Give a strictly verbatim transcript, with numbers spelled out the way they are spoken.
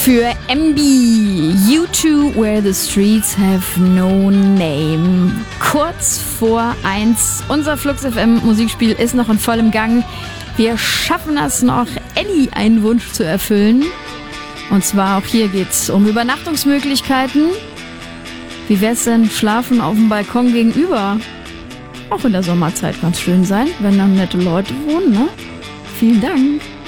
Für M B, U two, Where the Streets Have No Name. Kurz vor eins. Unser Flux F M Musikspiel ist noch in vollem Gang. Wir schaffen es noch, Elli einen Wunsch zu erfüllen. Und zwar auch hier geht's um Übernachtungsmöglichkeiten. Wie wär's denn, schlafen auf dem Balkon gegenüber? Auch in der Sommerzeit ganz schön sein, wenn dann nette Leute wohnen, ne? Vielen Dank.